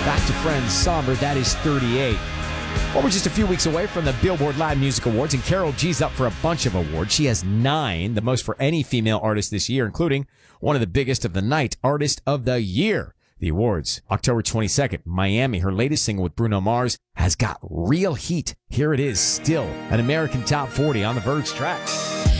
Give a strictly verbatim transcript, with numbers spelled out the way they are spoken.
Back to Friends, Somber, that is thirty-eight. Well, we're just a few weeks away from the Billboard Latin Music Awards, and Karol G's up for a bunch of awards. She has nine, the most for any female artist this year, including one of the biggest of the night, Artist of the Year. The awards, October twenty-second, Miami. Her latest single with Bruno Mars has got real heat. Here it is, Still, an American Top forty on the Verge track.